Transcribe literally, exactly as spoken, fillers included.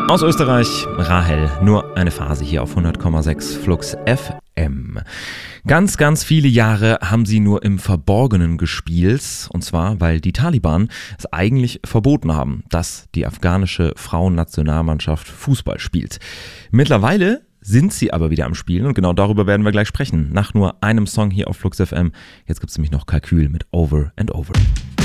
Aus Österreich, Rahel, nur eine Phase hier auf hundert Komma sechs Flux F M. Ganz, ganz viele Jahre haben sie nur im Verborgenen gespielt, und zwar, weil die Taliban es eigentlich verboten haben, dass die afghanische Frauennationalmannschaft Fußball spielt. Mittlerweile sind sie aber wieder am Spielen und genau darüber werden wir gleich sprechen. Nach nur einem Song hier auf Flux F M. Jetzt gibt es nämlich noch Kalkül mit Over and Over.